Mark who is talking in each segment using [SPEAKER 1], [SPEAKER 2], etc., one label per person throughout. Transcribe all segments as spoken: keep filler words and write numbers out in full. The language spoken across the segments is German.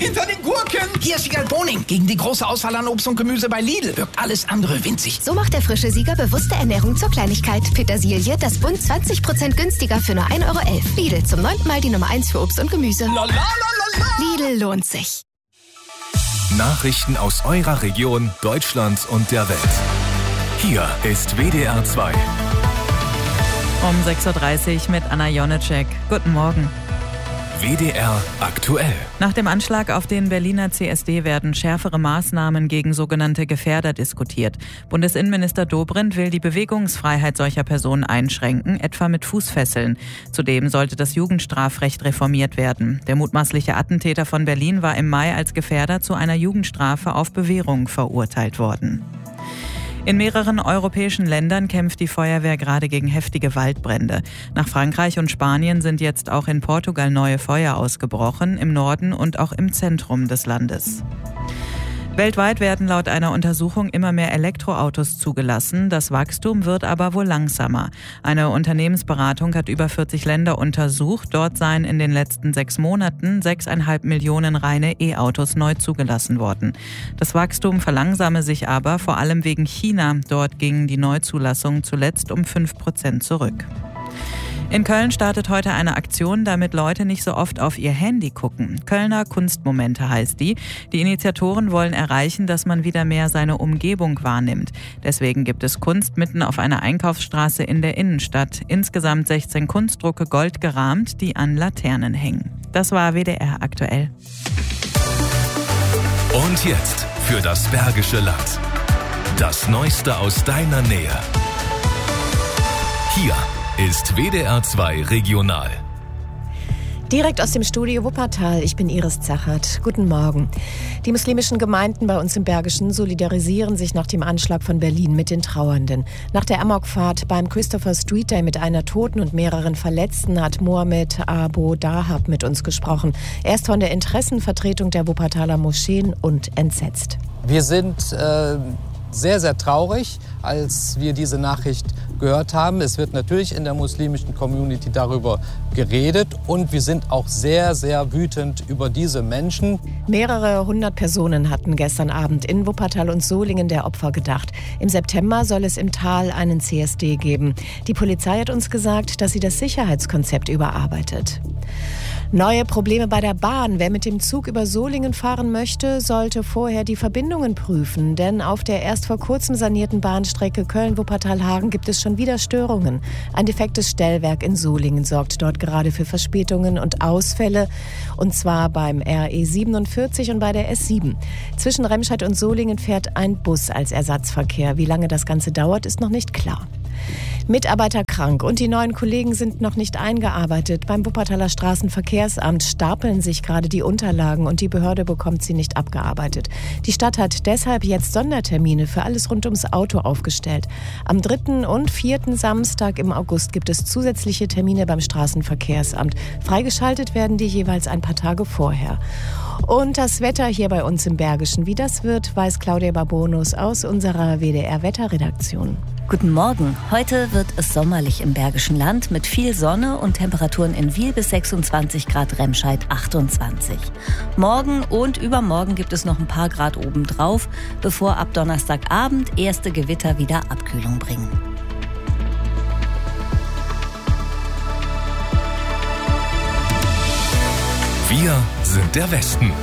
[SPEAKER 1] hinter den Gurken.
[SPEAKER 2] Hier ist Siegerl Boning. Gegen die große Auswahl an Obst und Gemüse bei Lidl wirkt alles andere winzig.
[SPEAKER 3] So macht der frische Sieger bewusste Ernährung zur Kleinigkeit. Petersilie, das Bund zwanzig Prozent günstiger für nur ein Euro elf. Lidl, zum neunten Mal die Nummer eins für Obst und Gemüse.
[SPEAKER 1] La, la, la, la, la.
[SPEAKER 3] Lidl lohnt sich.
[SPEAKER 4] Nachrichten aus eurer Region, Deutschland und der Welt. Hier ist W D R zwei.
[SPEAKER 5] Um sechs Uhr dreißig mit Anna Jonecek. Guten Morgen.
[SPEAKER 4] W D R aktuell.
[SPEAKER 5] Nach dem Anschlag auf den Berliner C S D werden schärfere Maßnahmen gegen sogenannte Gefährder diskutiert. Bundesinnenminister Dobrindt will die Bewegungsfreiheit solcher Personen einschränken, etwa mit Fußfesseln. Zudem sollte das Jugendstrafrecht reformiert werden. Der mutmaßliche Attentäter von Berlin war im Mai als Gefährder zu einer Jugendstrafe auf Bewährung verurteilt worden. In mehreren europäischen Ländern kämpft die Feuerwehr gerade gegen heftige Waldbrände. Nach Frankreich und Spanien sind jetzt auch in Portugal neue Feuer ausgebrochen, im Norden und auch im Zentrum des Landes. Weltweit werden laut einer Untersuchung immer mehr Elektroautos zugelassen. Das Wachstum wird aber wohl langsamer. Eine Unternehmensberatung hat über vierzig Länder untersucht. Dort seien in den letzten sechs Monaten sechseinhalb Millionen reine E-Autos neu zugelassen worden. Das Wachstum verlangsame sich aber vor allem wegen China. Dort gingen die Neuzulassungen zuletzt um fünf Prozent zurück. In Köln startet heute eine Aktion, damit Leute nicht so oft auf ihr Handy gucken. Kölner Kunstmomente heißt die. Die Initiatoren wollen erreichen, dass man wieder mehr seine Umgebung wahrnimmt. Deswegen gibt es Kunst mitten auf einer Einkaufsstraße in der Innenstadt. Insgesamt sechzehn Kunstdrucke gold gerahmt, die an Laternen hängen. Das war W D R aktuell.
[SPEAKER 4] Und jetzt für das Bergische Land. Das Neueste aus deiner Nähe. Hier ist W D R zwei Regional.
[SPEAKER 6] Direkt aus dem Studio Wuppertal, ich bin Iris Zachert. Guten Morgen. Die muslimischen Gemeinden bei uns im Bergischen solidarisieren sich nach dem Anschlag von Berlin mit den Trauernden. Nach der Amokfahrt beim Christopher Street Day mit einer Toten und mehreren Verletzten hat Mohamed Abo Dahab mit uns gesprochen. Er ist von der Interessenvertretung der Wuppertaler Moscheen und entsetzt.
[SPEAKER 7] Wir sind äh, sehr, sehr traurig, als wir diese Nachricht gehört haben. Es wird natürlich in der muslimischen Community darüber geredet und wir sind auch sehr, sehr wütend über diese Menschen.
[SPEAKER 6] Mehrere hundert Personen hatten gestern Abend in Wuppertal und Solingen der Opfer gedacht. Im September soll es im Tal einen C S D geben. Die Polizei hat uns gesagt, dass sie das Sicherheitskonzept überarbeitet. Neue Probleme bei der Bahn. Wer mit dem Zug über Solingen fahren möchte, sollte vorher die Verbindungen prüfen. Denn auf der erst vor kurzem sanierten Bahnstrecke Köln-Wuppertal-Hagen gibt es schon wieder Störungen. Ein defektes Stellwerk in Solingen sorgt dort gerade für Verspätungen und Ausfälle. Und zwar beim R E siebenundvierzig und bei der S sieben. Zwischen Remscheid und Solingen fährt ein Bus als Ersatzverkehr. Wie lange das Ganze dauert, ist noch nicht klar. Mitarbeiter krank und die neuen Kollegen sind noch nicht eingearbeitet. Beim Wuppertaler Straßenverkehrsamt stapeln sich gerade die Unterlagen und die Behörde bekommt sie nicht abgearbeitet. Die Stadt hat deshalb jetzt Sondertermine für alles rund ums Auto aufgestellt. Am dritten und vierten Samstag im August gibt es zusätzliche Termine beim Straßenverkehrsamt. Freigeschaltet werden die jeweils ein paar Tage vorher. Und das Wetter hier bei uns im Bergischen, wie das wird, weiß Claudia Babonus aus unserer W D R-Wetterredaktion.
[SPEAKER 8] Guten Morgen. Heute wird es sommerlich im Bergischen Land mit viel Sonne und Temperaturen in Wil bis sechsundzwanzig Grad, Remscheid achtundzwanzig. Morgen und übermorgen gibt es noch ein paar Grad obendrauf, bevor ab Donnerstagabend erste Gewitter wieder Abkühlung bringen.
[SPEAKER 4] Wir sind der Westen.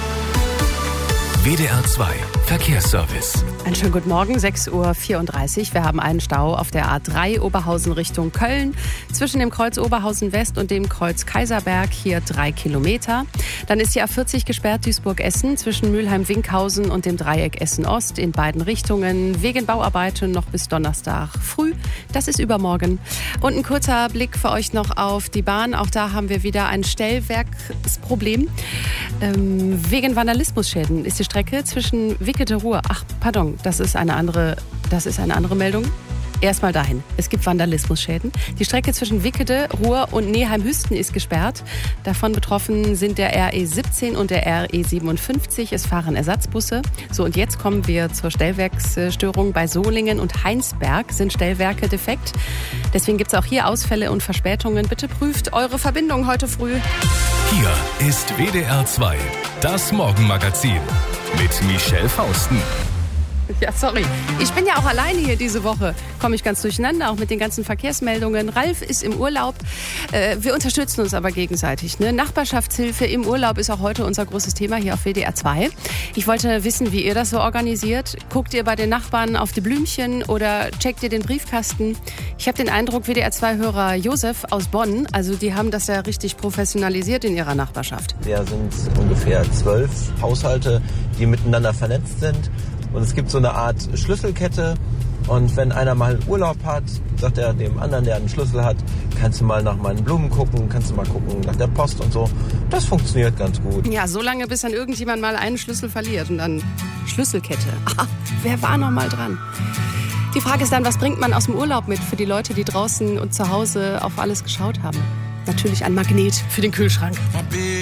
[SPEAKER 4] W D R zwei Verkehrsservice.
[SPEAKER 9] Einen schönen guten Morgen, sechs Uhr vierunddreißig. Wir haben einen Stau auf der A drei Oberhausen Richtung Köln. Zwischen dem Kreuz Oberhausen West und dem Kreuz Kaiserberg hier drei Kilometer. Dann ist die A vierzig gesperrt Duisburg-Essen zwischen Mülheim-Winkhausen und dem Dreieck Essen-Ost in beiden Richtungen. Wegen Bauarbeiten noch bis Donnerstag früh. Das ist übermorgen. Und ein kurzer Blick für euch noch auf die Bahn. Auch da haben wir wieder ein Stellwerksproblem. Ähm, wegen Vandalismusschäden ist die Strecke zwischen Wickede-Ruhr. Ach, pardon, das ist eine andere, das ist eine andere Meldung. Erstmal dahin. Es gibt Vandalismusschäden. Die Strecke zwischen Wickede, Ruhr und Neheim-Hüsten ist gesperrt. Davon betroffen sind der R E siebzehn und der R E siebenundfünfzig. Es fahren Ersatzbusse. So, und jetzt kommen wir zur Stellwerksstörung. Bei Solingen und Heinsberg sind Stellwerke defekt. Deswegen gibt es auch hier Ausfälle und Verspätungen. Bitte prüft eure Verbindung heute früh.
[SPEAKER 4] Hier ist W D R zwei, Das Morgenmagazin mit Michelle Fausten.
[SPEAKER 9] Ja, sorry. Ich bin ja auch alleine hier diese Woche. Komme ich ganz durcheinander, auch mit den ganzen Verkehrsmeldungen. Ralf ist im Urlaub. Äh, wir unterstützen uns aber gegenseitig. Ne? Nachbarschaftshilfe im Urlaub ist auch heute unser großes Thema hier auf W D R zwei. Ich wollte wissen, wie ihr das so organisiert. Guckt ihr bei den Nachbarn auf die Blümchen oder checkt ihr den Briefkasten? Ich habe den Eindruck, W D R zwei-Hörer Josef aus Bonn, also die haben das ja richtig professionalisiert in ihrer Nachbarschaft.
[SPEAKER 10] Wir sind ungefähr zwölf Haushalte, die miteinander vernetzt sind. Und es gibt so eine Art Schlüsselkette. Und wenn einer mal Urlaub hat, sagt er dem anderen, der einen Schlüssel hat, kannst du mal nach meinen Blumen gucken, kannst du mal gucken nach der Post und so. Das funktioniert ganz gut.
[SPEAKER 9] Ja, so lange, bis dann irgendjemand mal einen Schlüssel verliert und dann Schlüsselkette. Ah, wer war noch mal dran? Die Frage ist dann, was bringt man aus dem Urlaub mit für die Leute, die draußen und zu Hause auf alles geschaut haben? Natürlich ein Magnet für den Kühlschrank.